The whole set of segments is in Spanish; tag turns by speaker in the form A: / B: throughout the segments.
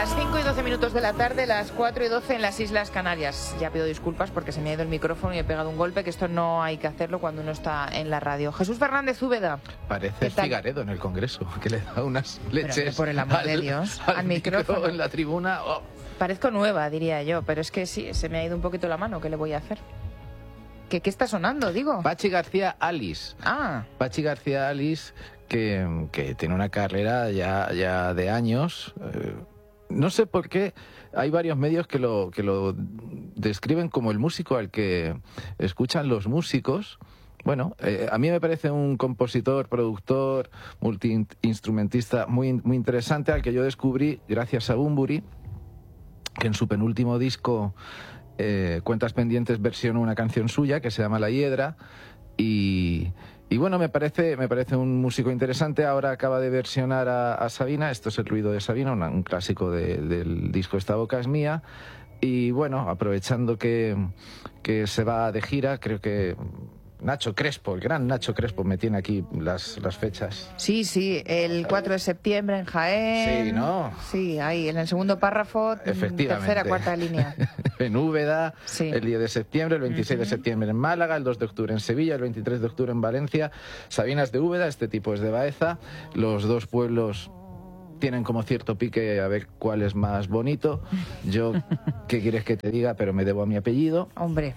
A: Las 5 y 12 minutos de la tarde, las 4 y 12 en las Islas Canarias. Ya pido disculpas porque se me ha ido el micrófono y he pegado un golpe, que esto no hay que hacerlo cuando uno está en la radio. Jesús Fernández Úbeda.
B: Parece Figaredo en el Congreso, que le da unas leches.
A: Pero, por el amor de Dios, al micrófono.
B: En la tribuna. Oh.
A: Parezco nueva, diría yo, pero es que sí, se me ha ido un poquito la mano. ¿Qué le voy a hacer? ¿Qué está sonando, digo?
B: Pachi García Alice. Pachi García Alice, que tiene una carrera ya de años. No sé por qué hay varios medios que lo describen como el músico al que escuchan los músicos. Bueno, a mí me parece un compositor, productor, multiinstrumentista muy interesante, al que yo descubrí gracias a Bunbury, que en su penúltimo disco, Cuentas Pendientes, versionó una canción suya que se llama La Hiedra. Y bueno, me parece un músico interesante. Ahora acaba de versionar a Sabina. Esto es El ruido de Sabina, un clásico del disco Esta boca es mía. Y bueno, aprovechando que se va de gira, creo que Nacho Crespo, el gran Nacho Crespo, me tiene aquí las fechas.
A: Sí, el 4 de septiembre en Jaén.
B: Sí, ¿no?
A: Sí, ahí, en el segundo párrafo, tercera, cuarta línea.
B: En Úbeda,
A: sí.
B: El 10 de septiembre, el 26 de septiembre en Málaga, el 2 de octubre en Sevilla, el 23 de octubre en Valencia. Sabina es de Úbeda, este tipo es de Baeza. Los dos pueblos tienen como cierto pique a ver cuál es más bonito. Yo, ¿qué quieres que te diga? Pero me debo a mi apellido.
A: Hombre.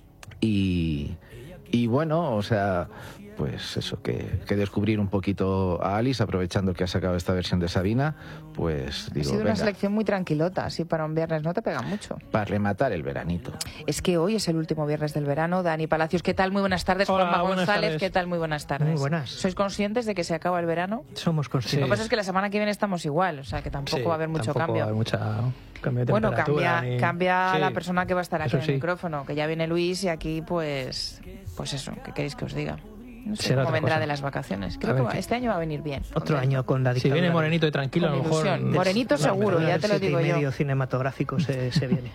B: Y bueno, o sea, pues eso, que descubrir un poquito a Alice, aprovechando que ha sacado esta versión de Sabina, pues digo,
A: ha sido una selección muy tranquilota, así para un viernes, no te pega mucho.
B: Para rematar el veranito.
A: Es que hoy es el último viernes del verano. Dani Palacios, ¿qué tal? Muy buenas tardes.
C: Hola,
A: Juanma
C: buenas
A: González,
C: tardes.
A: ¿qué tal? Muy buenas tardes.
C: Muy buenas.
A: ¿Sois conscientes de que se acaba el verano?
C: Somos conscientes.
A: Lo que pasa es que la semana que viene estamos igual, o sea que tampoco va a haber mucho cambio.
C: Va a haber mucho cambio de
A: bueno,
C: temperatura.
A: cambia
C: Sí,
A: la persona que va a estar aquí en el
C: sí.
A: micrófono, que ya viene Luis y aquí pues eso, ¿qué queréis que os diga? No sé
C: Será
A: cómo
C: otra
A: vendrá
C: cosa.
A: de las vacaciones. Creo que este año va a venir bien.
C: Otro año con la dictadura.
D: Si viene morenito y tranquilo, a lo mejor...
A: Ilusión. Morenito seguro, ya te lo digo yo.
C: Medio cinematográfico se viene.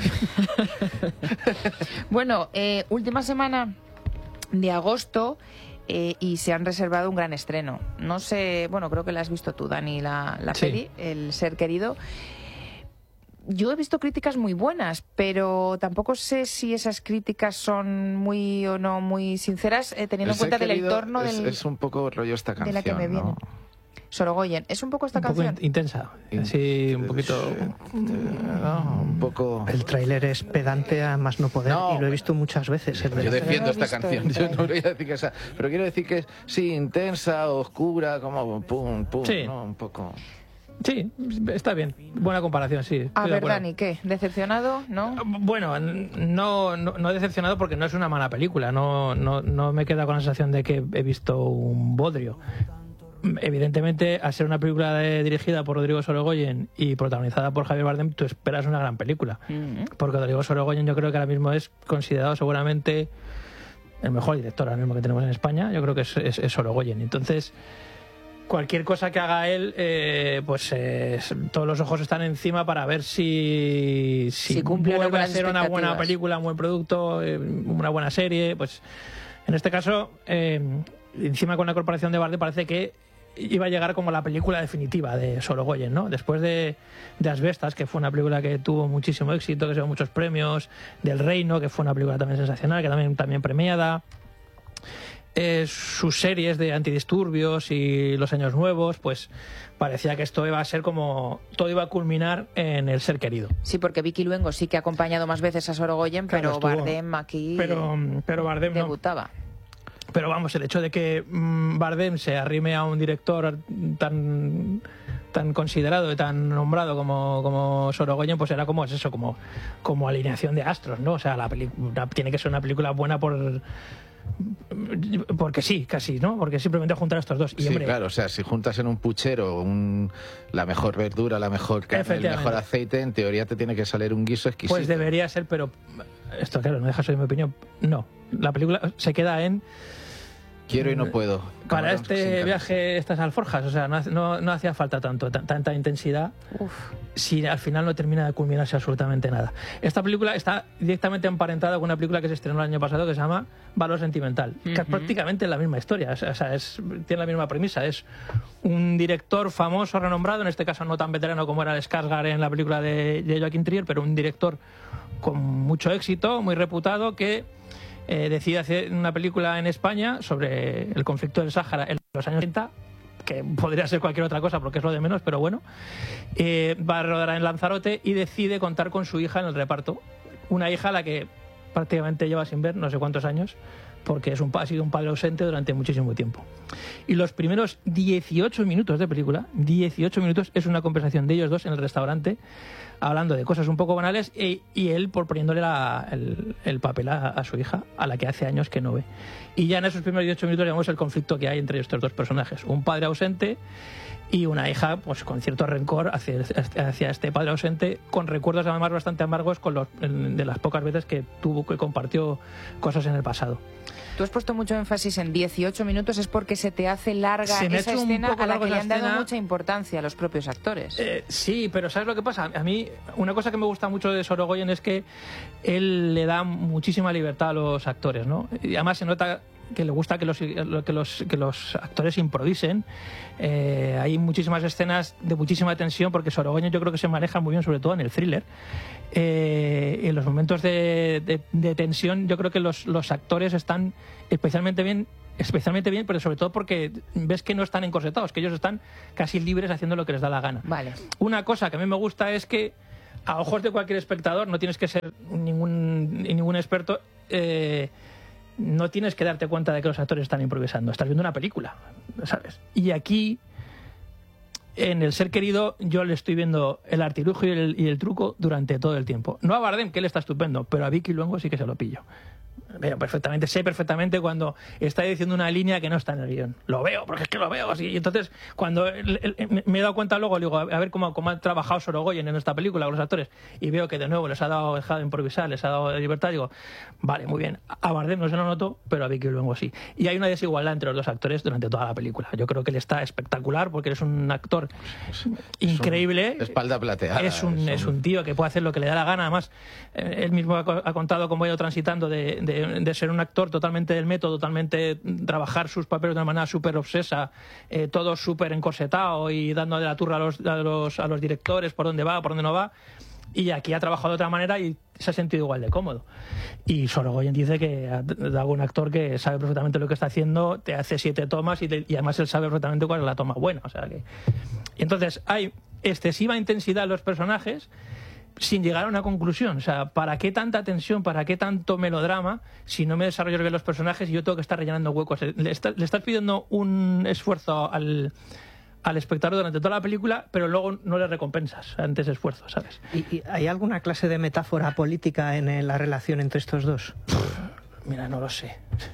A: Bueno, última semana de agosto y se han reservado un gran estreno. No sé, bueno, creo que la has visto tú, Dani, la
D: Sí.
A: peli, El ser querido. Yo he visto críticas muy buenas, pero tampoco sé si esas críticas son muy o no muy sinceras, teniendo en cuenta del entorno
B: es un poco rollo esta canción,
A: de la que me viene.
B: ¿no?
A: Sorogoyen, ¿es un poco esta canción?
D: Un poco intensa, sí, un poquito...
B: un poco...
C: El tráiler es pedante a más no poder,
B: No,
C: y lo he visto muchas veces.
B: Yo defiendo
A: No he
B: esta
A: visto
B: canción,
A: el
B: yo no
A: tráiler.
B: voy a decir que esa, pero quiero decir que es, sí, intensa, oscura, como pum,
D: Sí.
B: ¿no? Un poco...
D: Sí, está bien. Buena comparación, sí.
A: A
D: estoy de
A: ver,
D: acuerdo.
A: Dani, ¿qué? ¿Decepcionado? ¿No?
D: Bueno, no he decepcionado porque no es una mala película. No me queda con la sensación de que he visto un bodrio. Evidentemente, al ser una película dirigida por Rodrigo Sorogoyen y protagonizada por Javier Bardem, tú esperas una gran película. Porque Rodrigo Sorogoyen yo creo que ahora mismo es considerado seguramente el mejor director ahora mismo que tenemos en España. Yo creo que es Sorogoyen. Entonces, cualquier cosa que haga él, todos los ojos están encima para ver si
A: cumple o no
D: vuelve
A: con
D: a
A: las
D: ser una buena
A: expectativas.
D: película, un buen producto, una buena serie. Pues en este caso, encima con la corporación de Bardem parece que iba a llegar como la película definitiva de Sorogoyen, ¿no? Después de Asbestas, que fue una película que tuvo muchísimo éxito, que se dio muchos premios, del Reino, que fue una película también sensacional, que también premiada. Sus series de antidisturbios y Los Años Nuevos, pues parecía que esto iba a ser como... todo iba a culminar en El ser querido.
A: Sí, porque Vicky Luengo sí que ha acompañado más veces a Sorogoyen,
D: Claro,
A: pero
D: estuvo.
A: Bardem aquí
D: Pero Bardem no.
A: debutaba.
D: Pero vamos, el hecho de que Bardem se arrime a un director tan considerado y tan nombrado como Sorogoyen, pues era como es eso, como alineación de astros, ¿no? O sea, tiene que ser una película buena porque sí, casi, ¿no? Porque simplemente juntar a estos dos. Y,
B: Sí,
D: hombre,
B: claro, o sea, si juntas en un puchero la mejor verdura, la mejor carne, el
D: Efectivamente.
B: mejor aceite, en teoría te tiene que salir un guiso exquisito.
D: pues debería ser, pero esto, claro, no deja de ser mi opinión. No, la película se queda en
B: Quiero y no puedo.
D: Para este viaje, estas alforjas, o sea, no hacía falta tanta intensidad. Si al final no termina de culminarse absolutamente nada. Esta película está directamente emparentada con una película que se estrenó el año pasado que se llama Valor Sentimental, que es prácticamente la misma historia, o sea, tiene la misma premisa. Es un director famoso, renombrado, en este caso no tan veterano como era Skarsgård en la película de Joaquin Trier, pero un director con mucho éxito, muy reputado, que decide hacer una película en España sobre el conflicto del Sáhara en los años 30, que podría ser cualquier otra cosa porque es lo de menos, pero bueno. Va a rodar en Lanzarote y decide contar con su hija en el reparto. Una hija a la que prácticamente lleva sin ver no sé cuántos años, porque ha sido un padre ausente durante muchísimo tiempo. Y los primeros 18 minutos de película, 18 minutos, es una conversación de ellos dos en el restaurante, hablando de cosas un poco banales, y él poniéndole el papel a su hija, a la que hace años que no ve. Y ya en esos primeros 18 minutos vemos el conflicto que hay entre estos dos personajes. Un padre ausente y una hija pues con cierto rencor hacia este padre ausente, con recuerdos además bastante amargos de las pocas veces que compartió cosas en el pasado.
A: Tú has puesto mucho énfasis en 18 minutos, es porque se te hace larga esa escena a la que le han dado mucha importancia a los propios actores.
D: Sí, pero ¿sabes lo que pasa? A mí, una cosa que me gusta mucho de Sorogoyen es que él le da muchísima libertad a los actores, ¿no? Y además se nota que le gusta que los actores improvisen. Hay muchísimas escenas de muchísima tensión, porque Sorogoyen yo creo que se maneja muy bien, sobre todo en el thriller. En los momentos de tensión yo creo que los actores están especialmente bien, pero sobre todo porque ves que no están encorsetados, que ellos están casi libres haciendo lo que les da la gana.
A: Vale.
D: Una cosa que a mí me gusta es que a ojos de cualquier espectador, no tienes que ser ningún experto, no tienes que darte cuenta de que los actores están improvisando. Estás viendo una película, ¿sabes? Y aquí, en El ser querido, yo le estoy viendo el artilugio y el truco durante todo el tiempo. No a Bardem, que él está estupendo, pero a Vicky Luengo sí que se lo pillo. Sé perfectamente cuando está diciendo una línea que no está en el guión. Lo veo, porque es que lo veo. Y entonces, cuando me he dado cuenta luego, digo, a ver cómo ha trabajado Sorogoyen en esta película con los actores, y veo que de nuevo les ha dejado de improvisar, les ha dado de libertad, digo, vale, muy bien. A Bardem no se lo noto, pero a Vicky Luengo sí. Y hay una desigualdad entre los dos actores durante toda la película. Yo creo que él está espectacular, porque es un actor increíble.
B: Espalda plateada.
D: Es un tío que puede hacer lo que le da la gana. Además, él mismo ha contado cómo ha ido transitando de ser un actor totalmente del método, totalmente trabajar sus papeles de una manera súper obsesa, todo súper encorsetado y dando de la turra a los directores por dónde va, por dónde no va. Y aquí ha trabajado de otra manera y se ha sentido igual de cómodo. Y Sorogoyen dice que ha dado un actor que sabe perfectamente lo que está haciendo, te hace 7 tomas y además él sabe perfectamente cuál es la toma buena. O sea que... Y entonces hay excesiva intensidad en los personajes sin llegar a una conclusión. O sea, ¿para qué tanta tensión? ¿Para qué tanto melodrama si no me desarrollo bien los personajes y yo tengo que estar rellenando huecos? Le estás pidiendo un esfuerzo al espectador durante toda la película, pero luego no le recompensas ante ese esfuerzo, ¿sabes?
C: ¿Y hay alguna clase de metáfora política en la relación entre estos dos?
D: Mira, no lo sé.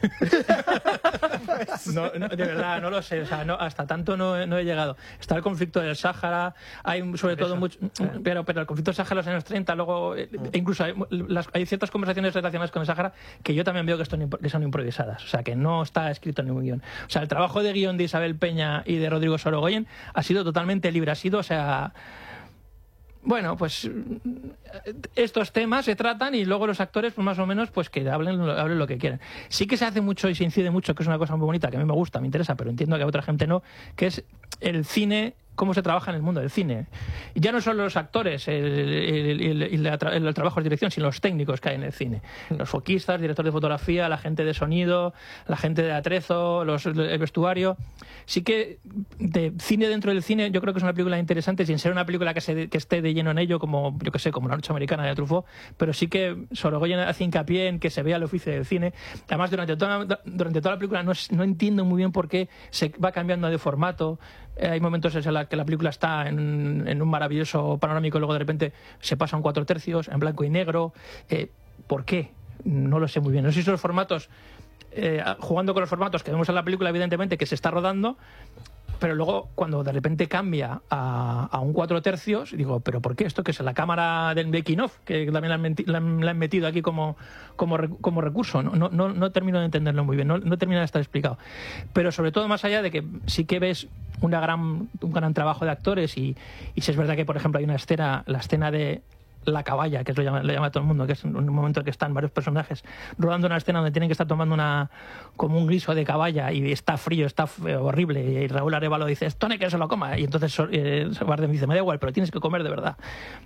D: No, de verdad, no lo sé. O sea, hasta tanto no he llegado. Está el conflicto del Sáhara, hay sobre todo mucho... Pero el conflicto del Sáhara en los años 30, luego... incluso hay ciertas conversaciones relacionadas con el Sáhara que yo también veo que son improvisadas. O sea, que no está escrito en ningún guión. O sea, el trabajo de guión de Isabel Peña y de Rodrigo Sorogoyen ha sido totalmente libre. Ha sido, o sea... Bueno, pues estos temas se tratan y luego los actores, pues más o menos, pues que hablen lo que quieran. Sí que se hace mucho y se incide mucho, que es una cosa muy bonita, que a mí me gusta, me interesa, pero entiendo que a otra gente no, que es el cine, cómo se trabaja en el mundo del cine. Y ya no solo los actores, el trabajo de dirección, sino los técnicos que hay en el cine. Los foquistas, directores de fotografía, la gente de sonido, la gente de atrezo, el vestuario. Sí que de cine dentro del cine yo creo que es una película interesante, sin ser una película que esté de lleno en ello, como yo que sé, como La noche americana de Truffaut, pero sí que Sorogoyen hace hincapié en que se vea el oficio del cine. Además, durante toda la película no entiendo muy bien por qué se va cambiando de formato. Hay momentos en los que la película está en un maravilloso panorámico y luego de repente se pasa a un 4/3, en blanco y negro. ¿Por qué? No lo sé muy bien. No sé si los formatos, jugando con los formatos que vemos en la película, evidentemente, que se está rodando, pero luego cuando de repente cambia a un 4/3, digo, ¿pero por qué esto? Que es la cámara del making of, que también la han metido aquí como recurso. No termino de entenderlo muy bien, no termina de estar explicado. Pero sobre todo, más allá de que sí que ves un gran trabajo de actores, y si es verdad que, por ejemplo, hay una escena, la escena de la caballa, que es lo llama todo el mundo, que es un momento en que están varios personajes rodando una escena donde tienen que estar tomando como un guiso de caballa, y está frío, está horrible, y Raúl Arévalo dice, esto no hay que se lo coma, y entonces Bardem dice, me da igual, pero tienes que comer de verdad.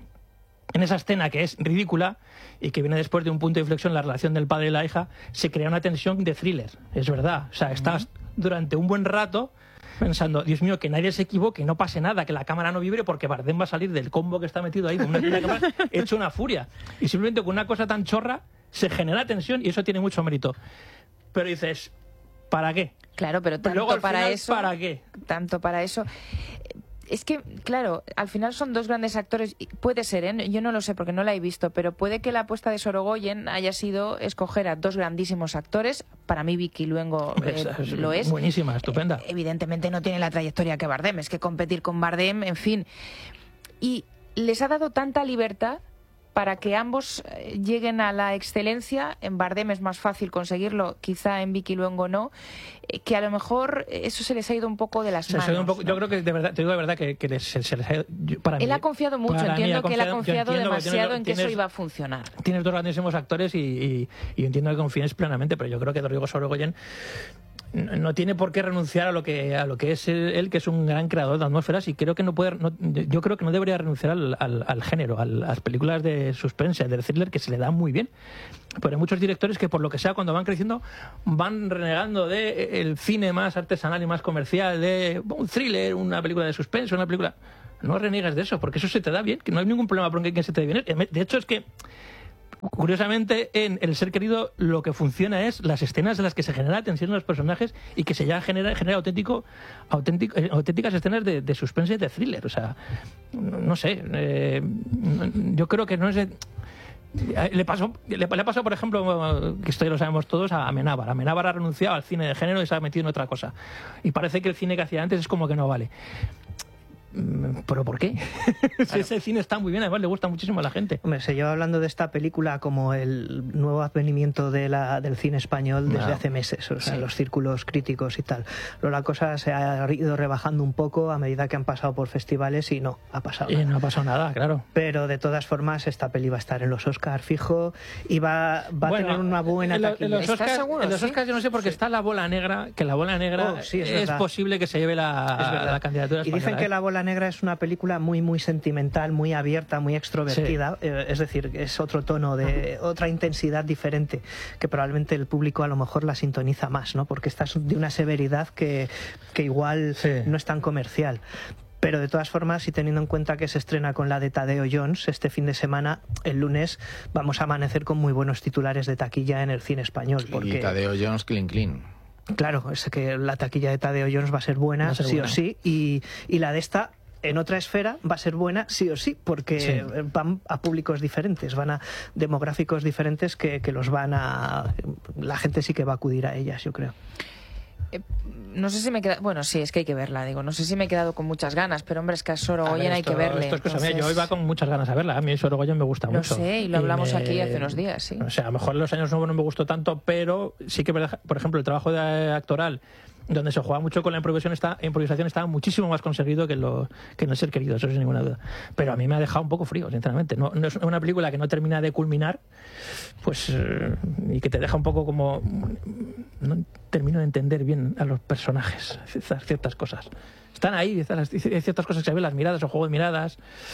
D: En esa escena, que es ridícula y que viene después de un punto de inflexión en la relación del padre y la hija, se crea una tensión de thriller, es verdad. O sea, estás durante un buen rato pensando, Dios mío, que nadie se equivoque, no pase nada, que la cámara no vibre, porque Bardem va a salir del combo que está metido ahí con una cámara hecho una furia. Y simplemente con una cosa tan chorra se genera tensión, y eso tiene mucho mérito. Pero dices, ¿para qué?
A: Claro, pero tanto
D: luego,
A: para
D: final,
A: eso...
D: ¿para qué?
A: Tanto para eso... Es que, claro, al final son dos grandes actores. Puede ser, ¿eh? Yo no lo sé porque no la he visto, pero puede que la apuesta de Sorogoyen haya sido escoger a dos grandísimos actores. Para mí Vicky Luengo lo es.
D: Buenísima, estupenda.
A: Evidentemente no tiene la trayectoria que Bardem, es que competir con Bardem, en fin. Y les ha dado tanta libertad para que ambos lleguen a la excelencia. En Bardem es más fácil conseguirlo, quizá en Vicky Luengo no, que a lo mejor eso se les ha ido un poco de las manos.
D: ¿no? Yo creo que, de verdad, te digo de verdad, que se les ha ido...
A: Él ha confiado mucho, entiendo que él ha confiado demasiado en que eso iba a funcionar.
D: Tienes dos grandísimos actores y entiendo que confíes plenamente, pero yo creo que Rodrigo Sorogoyen no tiene por qué renunciar a lo que es él, que es un gran creador de atmósferas, y creo que yo creo que no debería renunciar al género, a las películas de suspense, del thriller, que se le da muy bien. Pero hay muchos directores que, por lo que sea, cuando van creciendo, van renegando del cine más artesanal y más comercial, de un thriller, una película de suspense, una película... No reniegas de eso, porque eso se te da bien, que no hay ningún problema por que se te dé bien. De hecho, es que curiosamente, en El ser querido, lo que funciona es las escenas en las que se genera tensión en los personajes y que se ya genera auténticas escenas de suspense y de thriller. O sea, no sé, yo creo que no es... Le pasó, por ejemplo, que esto ya lo sabemos todos, a Amenábar. Amenábar ha renunciado al cine de género y se ha metido en otra cosa. Y parece que el cine que hacía antes es como que no vale. ¿Pero por qué? Si ese cine está muy bien, además le gusta muchísimo a la gente.
C: Hombre, se lleva hablando de esta película como el nuevo advenimiento del cine español desde hace meses, o sea, en los círculos críticos y tal. Pero la cosa se ha ido rebajando un poco a medida que han pasado por festivales, y no ha pasado nada.
D: No ha pasado nada, claro.
C: Pero de todas formas, esta peli va a estar en los Oscar fijo y va a tener una buena taquilla.
D: En los Oscars yo no sé, porque está la bola negra, que la bola negra es posible que se lleve la candidatura española.
C: Y dicen que la bola negra es una película muy muy sentimental, muy abierta, muy extrovertida, es decir, es otro tono, otra intensidad diferente, que probablemente el público a lo mejor la sintoniza más, ¿no? Porque esta es de una severidad que igual no es tan comercial. Pero de todas formas, y teniendo en cuenta que se estrena con la de Tadeo Jones este fin de semana, el lunes vamos a amanecer con muy buenos titulares de taquilla en el cine español. Porque...
B: Y Tadeo Jones, clean.
C: Claro, es que la taquilla de Tadeo Jones va a ser buena, o sí, y la de esta, en otra esfera, va a ser buena sí o sí, porque van a públicos diferentes, van a demográficos diferentes que los van a... La gente sí que va a acudir a ellas, yo creo.
A: No sé si me he quedado... Bueno, sí, es que hay que verla, digo. No sé si me he quedado con muchas ganas, pero hombre, es que a Sorogoyen hay que verle.
D: Esto es cosa mía. Yo iba con muchas ganas a verla. A mí Sorogoyen me gusta mucho.
A: Lo sé, y lo hablamos aquí hace unos días, sí.
D: O sea, a lo mejor en los años nuevos no me gustó tanto, pero sí que, por ejemplo, el trabajo actoral, donde se juega mucho con la improvisación, estaba muchísimo más conseguido que en El ser querido, eso sin ninguna duda. Pero a mí me ha dejado un poco frío, sinceramente. No es una película que no termina de culminar, pues, y que te deja un poco como... No termino de entender bien a los personajes, ciertas cosas. Están ahí, hay ciertas cosas que se ven, las miradas, el juego de miradas,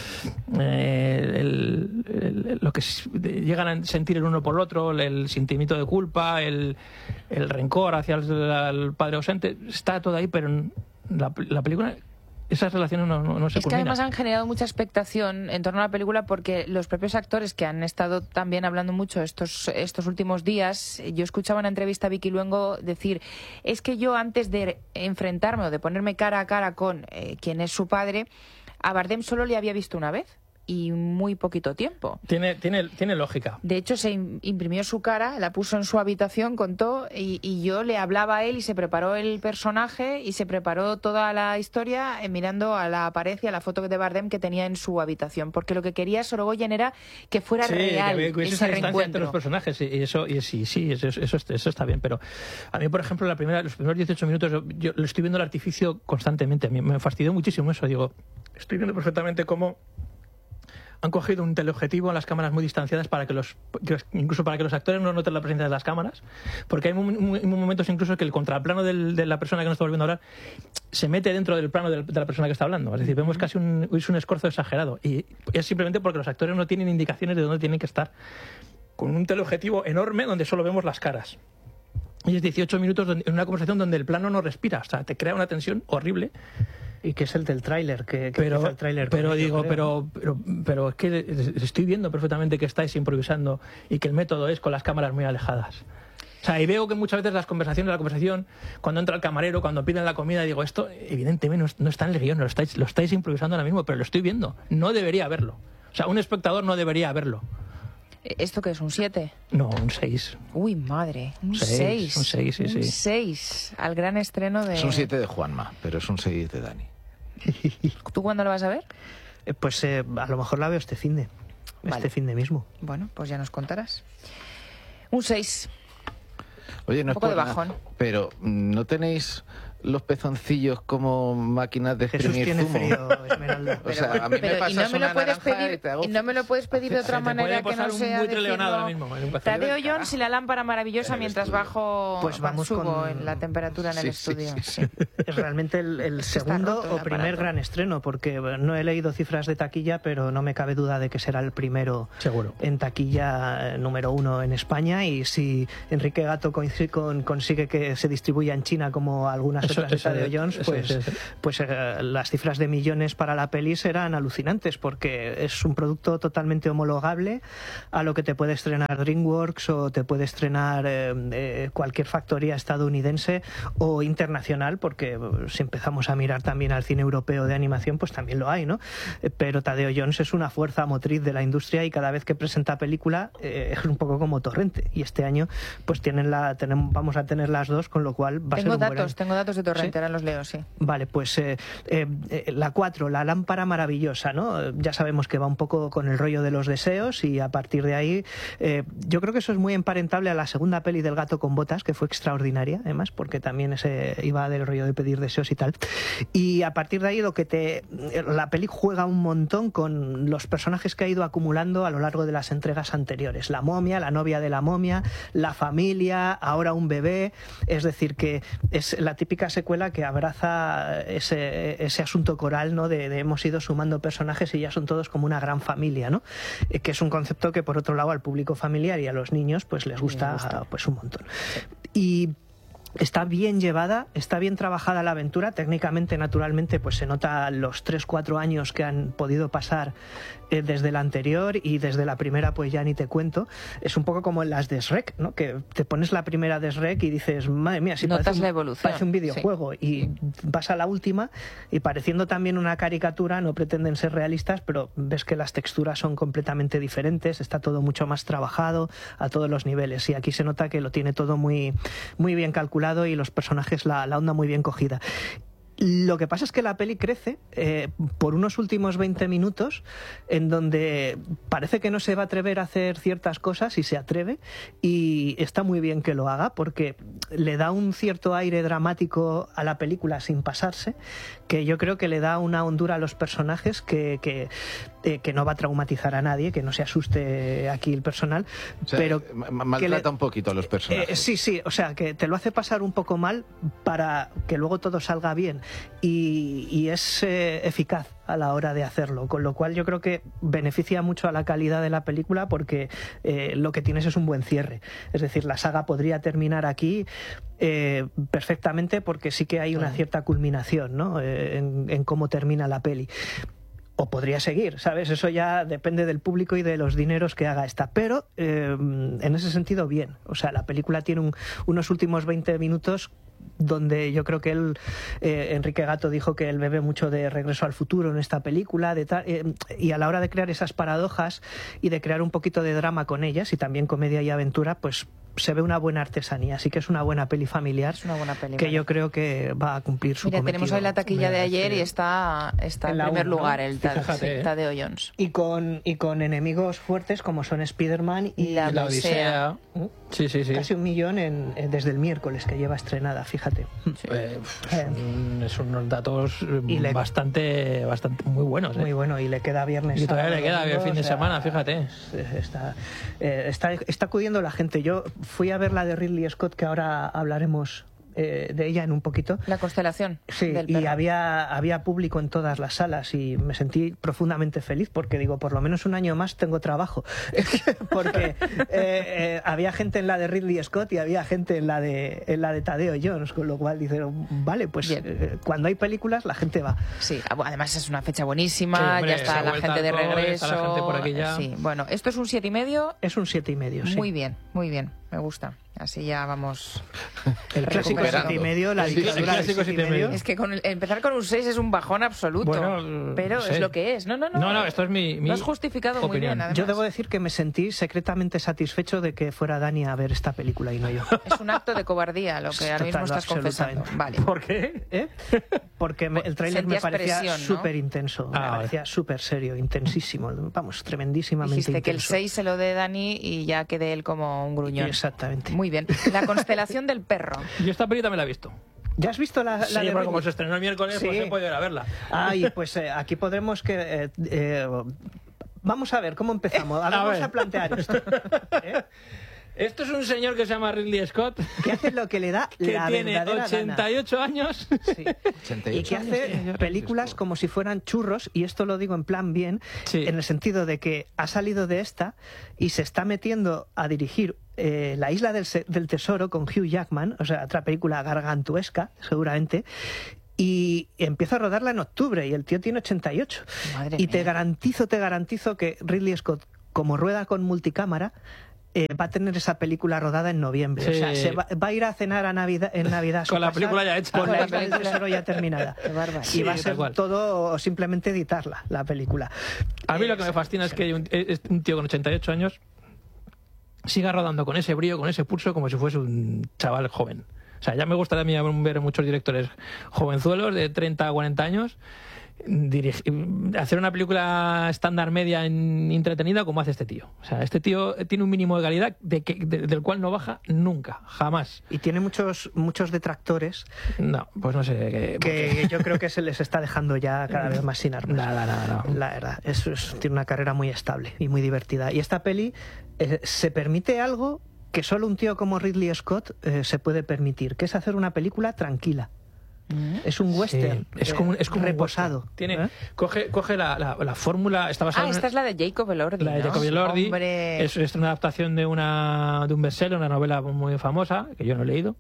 D: lo que llegan a sentir el uno por el otro, el sentimiento de culpa, el rencor hacia el padre ausente, está todo ahí, pero la película... Esas relaciones no se culminan.
A: Es que además han generado mucha expectación en torno a la película, porque los propios actores que han estado también hablando mucho estos últimos días, yo escuchaba una entrevista a Vicky Luengo decir, es que yo antes de enfrentarme o de ponerme cara a cara con quien es su padre, a Bardem solo le había visto una vez. y muy poquito tiempo.
D: Tiene lógica.
A: De hecho, se imprimió su cara, la puso en su habitación, contó, y yo le hablaba a él y se preparó el personaje y se preparó toda la historia mirando a la pared y a la foto de Bardem que tenía en su habitación, porque lo que quería Sorogoyen era que fuera real ese reencuentro
D: entre los personajes, y eso está bien, pero a mí, por ejemplo, los primeros 18 minutos yo lo estoy viendo el artificio constantemente. A mí me fastidió muchísimo eso. Digo, estoy viendo perfectamente cómo han cogido un teleobjetivo en las cámaras muy distanciadas para que incluso para que los actores no noten la presencia de las cámaras, porque hay momentos incluso que el contraplano de la persona que nos está volviendo a hablar se mete dentro del plano de la persona que está hablando. Es decir, vemos casi un escorzo exagerado, y es simplemente porque los actores no tienen indicaciones de dónde tienen que estar, con un teleobjetivo enorme donde solo vemos las caras. Y es 18 minutos en una conversación donde el plano no respira, o sea, te crea una tensión horrible.
C: Y que es el del tráiler,
D: pero es que estoy viendo perfectamente que estáis improvisando y que el método es con las cámaras muy alejadas. O sea, y veo que muchas veces la conversación, cuando entra el camarero, cuando piden la comida, digo, esto evidentemente no está en el guión, lo estáis improvisando ahora mismo, pero lo estoy viendo. No debería verlo. O sea, un espectador no debería verlo.
A: ¿Esto qué es, un 7?
D: No, un 6.
A: Uy, madre, un 6.
D: Un 6, sí.
A: Un 6, al gran estreno de...
B: Es un 7 de Juanma, pero es un 6 de Dani.
A: ¿Tú cuándo lo vas a ver?
C: Pues a lo mejor la veo este finde.
A: Vale.
C: Este finde mismo.
A: Bueno, pues ya nos contarás. Un 6.
B: Oye, no
A: un poco
B: es por
A: de bajón.
B: Nada, pero ¿no tenéis los pezoncillos como máquinas de
C: Jesús
B: exprimir
C: tiene
B: zumo?
C: frío, Esmeralda.
B: O sea, a mí me pasas una naranja y te hago...
A: ¿Y no me lo puedes pedir de otra manera que no sea decirlo? Tadeo Jones y la lámpara maravillosa mientras subo en la temperatura en el estudio.
C: Sí. Es realmente el segundo o primer gran estreno, porque no he leído cifras de taquilla, pero no me cabe duda de que será el primero en taquilla número 1 en España, y si Enrique Gato consigue que se distribuya en China como algunas otras de Tadeo Jones, pues las cifras de millones para la peli serán alucinantes, porque es un producto totalmente homologable a lo que te puede estrenar DreamWorks o te puede estrenar cualquier factoría estadounidense o internacional, porque si empezamos a mirar también al cine europeo de animación, pues también lo hay, ¿no? Pero Tadeo Jones es una fuerza motriz de la industria, y cada vez que presenta película es un poco como Torrente, y este año pues vamos a tener las dos, con lo cual va a ser un buen año.
A: Tengo datos de Torrente, ahora los leo, sí.
C: Vale, pues la 4, la lámpara maravillosa, ¿no? Ya sabemos que va un poco con el rollo de los deseos, y a partir de ahí yo creo que eso es muy emparentable a la segunda peli del Gato con Botas, que fue extraordinaria, además, porque también iba del rollo de pedir deseos y tal. Y a partir de ahí la peli juega un montón con los personajes que ha ido acumulando a lo largo de las entregas anteriores. La momia, la novia de la momia, la familia, ahora un bebé. Es decir, que es la típica secuela que abraza ese asunto coral, ¿no? De hemos ido sumando personajes y ya son todos como una gran familia, ¿no? Que es un concepto que, por otro lado, al público familiar y a los niños pues les gusta pues un montón. Y está bien llevada, está bien trabajada la aventura. Técnicamente, naturalmente, pues se nota los 3-4 años que han podido pasar desde la anterior, y desde la primera pues ya ni te cuento. Es un poco como en las de Shrek, ¿no? Que te pones la primera de Shrek y dices, madre mía, si parece un videojuego, sí. Y vas a la última y, pareciendo también una caricatura, no pretenden ser realistas, pero ves que las texturas son completamente diferentes, está todo mucho más trabajado a todos los niveles, y aquí se nota que lo tiene todo muy, muy bien calculado, y los personajes la onda muy bien cogida. Lo que pasa es que la peli crece por unos últimos 20 minutos en donde parece que no se va a atrever a hacer ciertas cosas, y se atreve, y está muy bien que lo haga, porque le da un cierto aire dramático a la película sin pasarse, que yo creo que le da una hondura a los personajes que no va a traumatizar a nadie, que no se asuste aquí el personal,
B: o sea,
C: pero
B: maltrata un poquito a los personajes.
C: Sí, o sea, que te lo hace pasar un poco mal para que luego todo salga bien, y es eficaz a la hora de hacerlo, con lo cual yo creo que beneficia mucho a la calidad de la película, porque lo que tienes es un buen cierre. Es decir, la saga podría terminar aquí perfectamente, porque sí que hay una cierta culminación, ¿no? En cómo termina la peli. O podría seguir, ¿sabes? Eso ya depende del público y de los dineros que haga esta. Pero en ese sentido, bien. O sea, la película tiene unos últimos 20 minutos donde yo creo que él, Enrique Gatto dijo que él bebe mucho de Regreso al Futuro en esta película, y a la hora de crear esas paradojas y de crear un poquito de drama con ellas, y también comedia y aventura, pues se ve una buena artesanía, así que es una buena peli familiar,
A: es una buena peli,
C: que yo creo que va a cumplir su cometido.
A: Tenemos ahí la taquilla de ayer y está en primer lugar, ¿no? El Tadeo Jones.
C: Y con enemigos fuertes como son Spider-Man y
A: la Odisea.
D: Sí.
C: Casi 1 millón desde el miércoles que lleva estrenada, fíjate.
D: Sí. Son unos datos bastante muy buenos.
C: Muy bueno, y le queda viernes.
D: Y todavía le queda fin de semana, fíjate.
C: Está acudiendo la gente. Yo fui a ver la de Ridley Scott, que ahora hablaremos de ella en un poquito.
A: La constelación.
C: Sí, y había público en todas las salas y me sentí profundamente feliz porque digo, por lo menos un año más tengo trabajo. Porque había gente en la de Ridley Scott y había gente en la de Tadeo Jones, con lo cual dijeron, vale, pues cuando hay películas la gente va.
A: Sí, además es una fecha buenísima, sí, hombre, ya está la gente de regreso.
D: Está la gente por aquí ya.
A: Sí, bueno, esto es un 7,5.
C: Es un 7,5, sí.
A: Muy bien, me gusta. Así ya vamos.
C: El clásico 7,5, la dictadura del 7,5.
A: Es que empezar con un 6 es un bajón absoluto.
D: Bueno,
A: pero es lo que es. No,
D: esto es mi
A: lo has justificado
D: opinión.
A: Muy bien, además.
C: Yo debo decir que me sentí secretamente satisfecho de que fuera Dani a ver esta película y no yo.
A: Es un acto de cobardía lo que ahora mismo estás confesando. Vale.
D: ¿Por qué?
C: Porque el tráiler me parecía súper intenso.
A: ¿no?
C: Me parecía súper serio, intensísimo. Vamos, tremendísimamente
A: Dijiste
C: intenso.
A: Que el 6 se lo dé Dani y ya quede él como un gruñón.
C: Exactamente.
A: Muy bien. La constelación del perro.
D: Yo esta película me la he visto.
C: ¿Ya has visto la
D: sí,
C: de
D: pero como se estrenó el miércoles, pues he podido ir a verla.
C: Y pues aquí podremos que... vamos a ver, ¿cómo empezamos? Vamos a plantear esto.
D: Esto es un señor que se llama Ridley Scott,
C: que hace lo que le da
D: que
C: la
D: tiene
C: verdadera
D: 88
C: gana.
D: años.
C: Sí. 88 y que hace películas como si fueran churros, y esto lo digo en plan bien, en el sentido de que ha salido de esta y se está metiendo a dirigir La Isla del Tesoro con Hugh Jackman, o sea, otra película gargantuesca, seguramente, y empieza a rodarla en octubre y el tío tiene 88.
A: Madre
C: y
A: mía.
C: Te garantizo que Ridley Scott, como rueda con multicámara, va a tener esa película rodada en noviembre.
D: Sí.
C: O sea, va a ir a cenar en Navidad
D: con la película ya hecha.
C: Con La Isla del Tesoro ya terminada.
A: Sí,
C: y va a ser todo simplemente editarla, la película.
D: A mí lo que me fascina es que un tío con 88 años siga rodando con ese brío, con ese pulso, como si fuese un chaval joven. O sea, ya me gustaría a mí ver muchos directores jovenzuelos de 30 a 40 años hacer una película estándar media entretenida como hace este tío. O sea, este tío tiene un mínimo de calidad del cual no baja nunca, jamás.
C: Y tiene muchos detractores.
D: No, pues no sé.
C: Que yo creo que se les está dejando ya cada vez más sin armas.
D: Nada.
C: La verdad, tiene una carrera muy estable y muy divertida. Y esta peli se permite algo que solo un tío como Ridley Scott se puede permitir, que es hacer una película tranquila. Es un western,
D: es como
C: reposado.
D: Coge la fórmula. Está basada
A: esta es la de Jacob Elordi.
D: La de Jacob Elordi.
A: Hombre.
D: Es una adaptación de un bestseller, una novela muy famosa, que yo no he leído.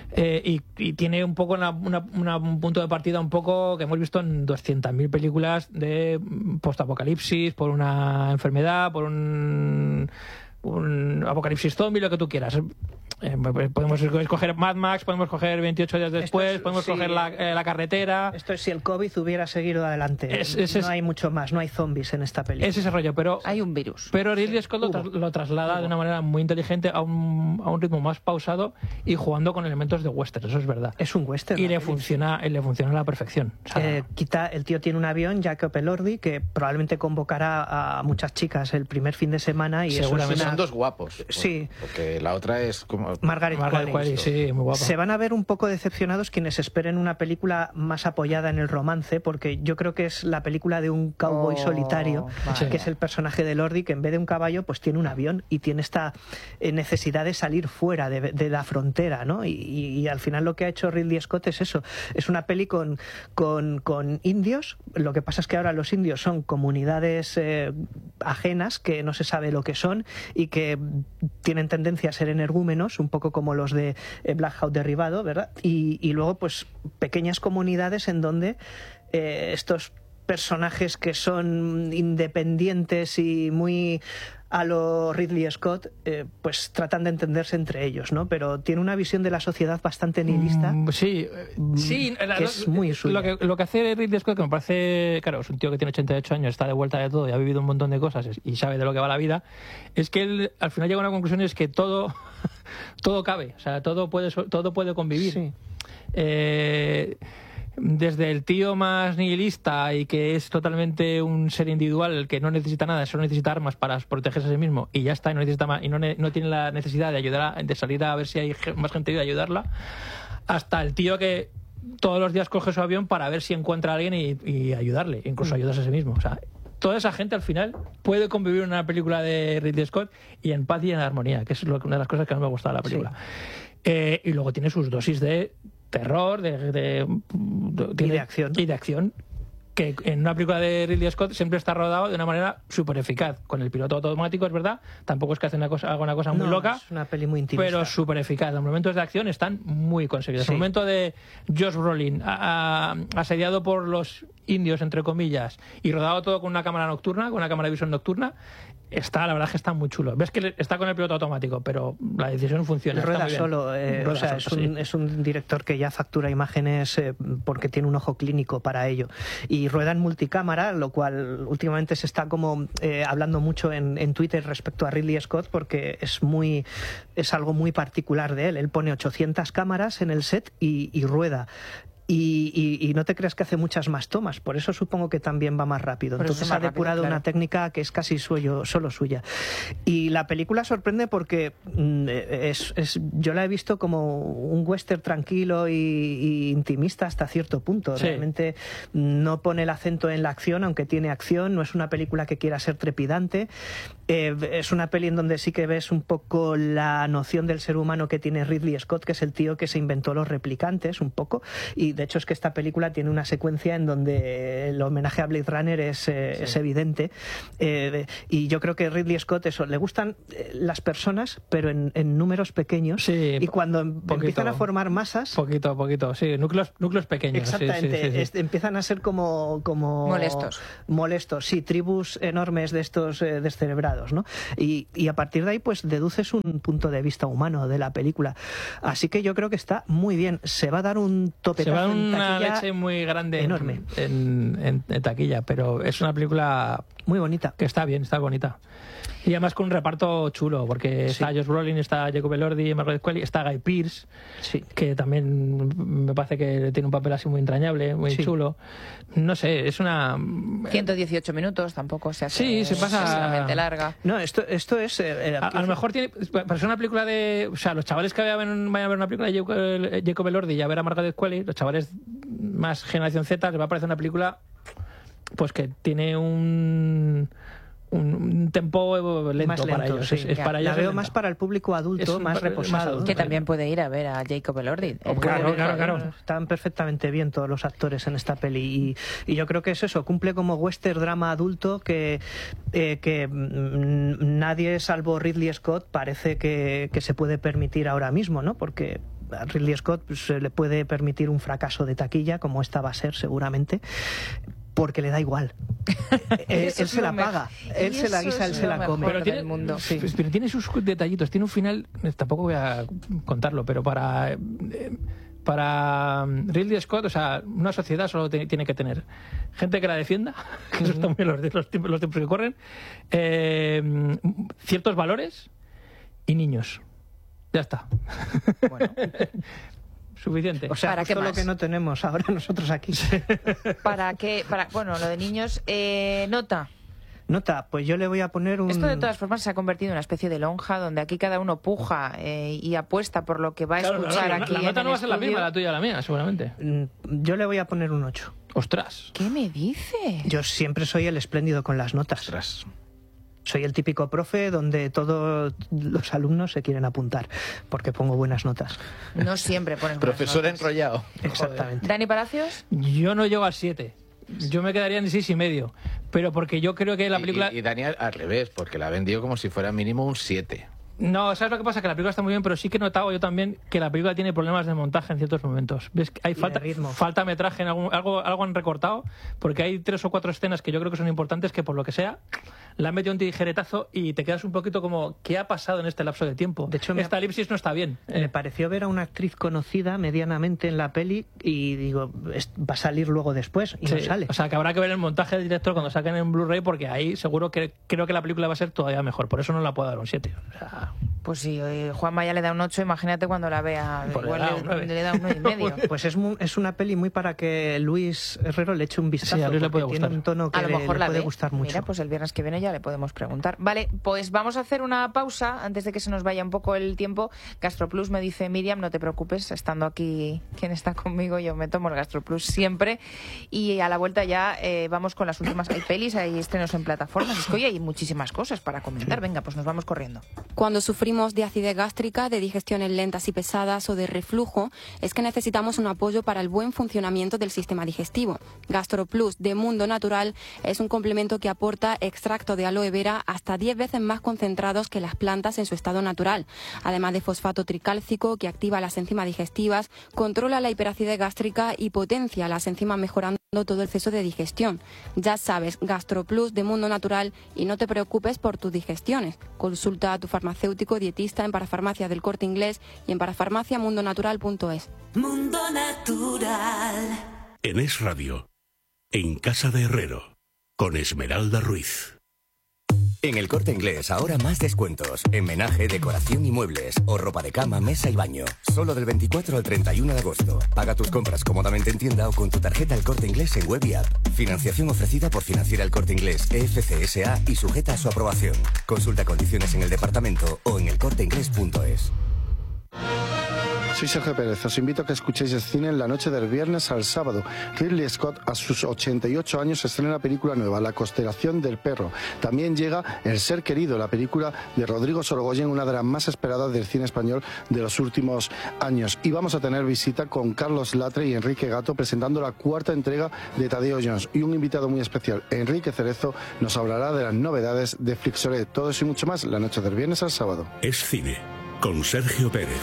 D: Y tiene un poco un punto de partida un poco que hemos visto en 200.000 películas de postapocalipsis, por una enfermedad, por un apocalipsis zombie, lo que tú quieras. Podemos escoger Mad Max, podemos coger 28 días después, podemos coger la carretera.
C: Esto es si el COVID hubiera seguido adelante. No hay mucho más, no hay zombies en esta película.
D: Es ese rollo, pero
A: hay un virus.
D: Pero Ridley Scott lo traslada de una manera muy inteligente a un ritmo más pausado y jugando con elementos de western, eso es verdad.
C: Es un western.
D: Y le funciona a la perfección. O sea,
C: el tío tiene un avión, Jacob Elordi, que probablemente convocará a muchas chicas el primer fin de semana y
B: seguramente son dos guapos.
C: Sí.
B: Porque la otra es como
C: Margaret Qualley,
D: sí, muy guapa.
C: Se van a ver un poco decepcionados quienes esperen una película más apoyada en el romance, porque yo creo que es la película de un cowboy solitario, que es el personaje de Elordi, que en vez de un caballo pues tiene un avión y tiene esta necesidad de salir fuera de la frontera, ¿no? Y al final lo que ha hecho Ridley Scott es eso, es una peli con indios. Lo que pasa es que ahora los indios son comunidades ajenas que no se sabe lo que son y que tienen tendencia a ser energúmenos, un poco como los de Black Hawk Derribado, ¿verdad? Y luego pues pequeñas comunidades en donde estos personajes que son independientes y muy a lo Ridley Scott, pues tratan de entenderse entre ellos, ¿no? Pero tiene una visión de la sociedad bastante nihilista.
D: Sí,
C: que es muy suya.
D: Lo que hace Ridley Scott, que me parece, claro, es un tío que tiene 88 años, está de vuelta de todo y ha vivido un montón de cosas y sabe de lo que va la vida, es que él al final llega a una conclusión, es que todo cabe, o sea, todo puede convivir.
C: Sí.
D: Desde el tío más nihilista y que es totalmente un ser individual que no necesita nada, solo necesita armas para protegerse a sí mismo y ya está, y no necesita más, y no tiene la necesidad de ayudar de salir a ver si hay más gente y de ayudarla, hasta el tío que todos los días coge su avión para ver si encuentra a alguien y ayudarle, incluso ayudarse a sí mismo. O sea, toda esa gente al final puede convivir en una película de Ridley Scott y en paz y en armonía, que es una de las cosas que más me ha gustado de la película. Sí. Y luego tiene sus dosis de terror, y de acción, que en una película de Ridley Scott siempre está rodado de una manera súper eficaz, con el piloto automático, es verdad, tampoco es que hace haga una cosa muy loca,
C: es una peli muy intimista,
D: pero súper eficaz. Los momentos de acción están muy conseguidos. Sí. El momento de Josh Brolin asediado por los indios, entre comillas, y rodado todo con una cámara nocturna, con una cámara de visión nocturna, la verdad es que está muy chulo. Ves que está con el piloto automático, pero la decisión funciona.
C: Rueda solo, es un director que ya factura imágenes porque tiene un ojo clínico para ello. Y rueda en multicámara, lo cual últimamente se está como hablando mucho en Twitter respecto a Ridley Scott, porque es algo muy particular de él. Él pone 800 cámaras en el set y rueda. Y no te creas que hace muchas más tomas, por eso supongo que también va más rápido. Entonces ha depurado una técnica que es casi solo suya. Y la película sorprende porque yo la he visto como un western tranquilo y intimista hasta cierto punto. Sí. Realmente no pone el acento en la acción, aunque tiene acción. No es una película que quiera ser trepidante. Es una peli en donde sí que ves un poco la noción del ser humano que tiene Ridley Scott, que es el tío que se inventó los replicantes un poco. Y de hecho es que esta película tiene una secuencia en donde el homenaje a Blade Runner es evidente, y yo creo que Ridley Scott le gustan las personas, pero en números pequeños, y cuando empiezan a formar masas,
D: poquito, sí, núcleos pequeños,
C: exactamente, empiezan a ser como molestos, sí, tribus enormes de estos descerebrados, ¿no? Y a partir de ahí pues deduces un punto de vista humano de la película, así que yo creo que está muy bien. Se va a dar un topetazo,
D: una leche muy grande,
C: enorme
D: en taquilla, pero es una película
C: muy bonita,
D: que está bien, está bonita, y además con un reparto chulo, porque está Josh Brolin, está Jacob Elordi, Margaret Qualley, está Guy Pearce, que también me parece que tiene un papel así muy entrañable, muy chulo. No sé, es una
A: 118 minutos, tampoco se hace
D: se pasa
A: excesivamente larga.
C: No, esto es
D: a lo mejor tiene, para ser una película de, o sea, los chavales que vayan a ver una película de Jacob Elordi y a ver a Margaret Qualley, los chavales más generación Z, les va a parecer una película pues que tiene un tempo lento,
C: más lento,
D: para ellos.
C: Sí.
D: Es para ellos
C: la veo más para el público adulto, más reposado.
A: Que también puede ir a ver a Jacob Elordi.
D: Claro.
C: Están perfectamente bien todos los actores en esta peli. Y yo creo que es eso, cumple como western drama adulto que nadie, salvo Ridley Scott, parece que se puede permitir ahora mismo, ¿no? Porque a Ridley Scott se le puede permitir un fracaso de taquilla, como esta va a ser seguramente, porque le da igual. Él se la paga, él se la guisa, él se la come.
D: Pero tiene sus detallitos, tiene un final, tampoco voy a contarlo, pero para Ridley Scott, o sea, una sociedad solo tiene que tener gente que la defienda, que eso está muy en los tiempos que corren, ciertos valores y niños. Ya está. Bueno. Suficiente.
C: O sea, justo lo que no tenemos ahora nosotros aquí.
A: Bueno, lo de niños,
C: Nota, pues yo le voy a poner un...
A: Esto de todas formas se ha convertido en una especie de lonja donde aquí cada uno puja y apuesta por lo que va a escuchar aquí.
D: La nota no va a ser la misma, la tuya o la mía, seguramente.
C: Yo le voy a poner un 8.
D: ¡Ostras!
A: ¿Qué me dice?
C: Yo siempre soy el espléndido con las notas.
B: ¡Ostras!
C: Soy el típico profe donde todos los alumnos se quieren apuntar porque pongo buenas notas.
A: No siempre pones buenas
B: Profesor
A: notas.
B: enrollado.
C: Exactamente.
A: ¿Dani Palacios?
D: Yo no llego a 7. Yo me quedaría en 6,5. Pero porque yo creo que la película...
B: Y Dani al revés, porque la ha vendido como si fuera mínimo un 7.
D: No, ¿sabes lo que pasa? Que la película está muy bien, pero sí que he notado yo también que la película tiene problemas de montaje en ciertos momentos. ¿Ves? Hay falta metraje, en algo han recortado, porque hay 3 o 4 escenas que yo creo que son importantes que por lo que sea la han metido un tijeretazo y te quedas un poquito como ¿qué ha pasado en este lapso de tiempo?
C: De hecho,
D: esta elipsis no está bien.
C: Me pareció ver a una actriz conocida medianamente en la peli y digo, va a salir luego después y no sale.
D: O sea, que habrá que ver el montaje del director cuando saquen en Blu-ray, porque ahí seguro que creo que la película va a ser todavía mejor. Por eso no la puedo dar un 7. O sea...
A: Pues si Juanma ya le da un 8, imagínate cuando la vea.
D: Pues
A: igual le da un 9,5.
C: Pues es una peli muy para que Luis Herrero le eche un vistazo.
D: Sí, a Luis le puede
C: gustar. Tiene un tono que
A: a lo mejor
C: le puede gustar mucho.
A: Mira, pues el viernes que viene ya le podemos preguntar. Vale, pues vamos a hacer una pausa antes de que se nos vaya un poco el tiempo. GastroPlus me dice Miriam, no te preocupes, estando aquí quien está conmigo, yo me tomo el GastroPlus siempre. Y a la vuelta ya vamos con las últimas. Hay pelis, hay estrenos en plataformas. Es que hoy hay muchísimas cosas para comentar. Venga, pues nos vamos corriendo.
E: Cuando sufrimos de acidez gástrica, de digestiones lentas y pesadas o de reflujo, es que necesitamos un apoyo para el buen funcionamiento del sistema digestivo. GastroPlus de Mundo Natural es un complemento que aporta extracto de aloe vera hasta 10 veces más concentrados que las plantas en su estado natural, además de fosfato tricálcico que activa las enzimas digestivas, controla la hiperacidez gástrica y potencia las enzimas mejorando todo el proceso de digestión. Ya sabes, GastroPlus de Mundo Natural y no te preocupes por tus digestiones. Consulta a tu farmacéutico dietista en Parafarmacia del Corte Inglés y en parafarmaciamundonatural.es.
F: Mundo Natural.
G: En Es Radio, en Casa de Herrero, con Esmeralda Ruiz.
H: En el Corte Inglés ahora más descuentos. En menaje, decoración y muebles. O ropa de cama, mesa y baño. Solo del 24 al 31 de agosto. Paga tus compras cómodamente en tienda o con tu tarjeta El Corte Inglés en web y app. Financiación ofrecida por Financiera El Corte Inglés EFC SA y sujeta a su aprobación. Consulta condiciones en el departamento o en elcorteinglés.es.
I: Soy Sergio Pérez, os invito a que escuchéis el cine en la noche del viernes al sábado. Ridley Scott, a sus 88 años, estrena una película nueva, La constelación del perro. También llega El ser querido, la película de Rodrigo Sorogoyen, una de las más esperadas del cine español de los últimos años. Y vamos a tener visita con Carlos Latre y Enrique Gato presentando la 4ª entrega de Tadeo Jones. Y un invitado muy especial, Enrique Cerezo, nos hablará de las novedades de Flixoret. Todo eso y mucho más la noche del viernes al sábado.
G: Es cine, con Sergio Pérez.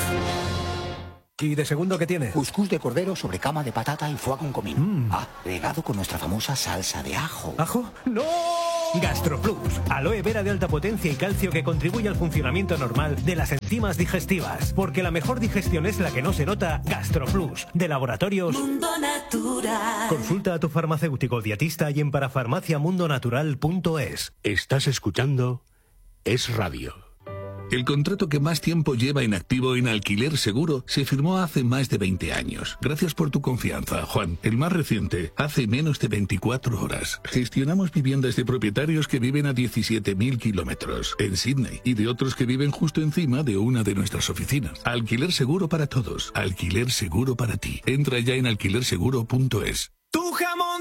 J: ¿Y de segundo qué tiene?
K: Cuscús de cordero sobre cama de patata y foie con comino. Regado con nuestra famosa salsa de ajo.
J: ¿Ajo? ¡No! GastroPlus, aloe vera de alta potencia y calcio que contribuye al funcionamiento normal de las enzimas digestivas. Porque la mejor digestión es la que no se nota. GastroPlus, de Laboratorios
F: Mundo Natural.
J: Consulta a tu farmacéutico dietista y en parafarmaciamundonatural.es.
G: Estás escuchando Es Radio. El contrato que más tiempo lleva en activo en Alquiler Seguro se firmó hace más de 20 años. Gracias por tu confianza, Juan. El más reciente, hace menos de 24 horas. Gestionamos viviendas de propietarios que viven a 17.000 kilómetros en Sydney y de otros que viven justo encima de una de nuestras oficinas. Alquiler Seguro para todos. Alquiler Seguro para ti. Entra ya en alquilerseguro.es.
J: ¡Tu jamón!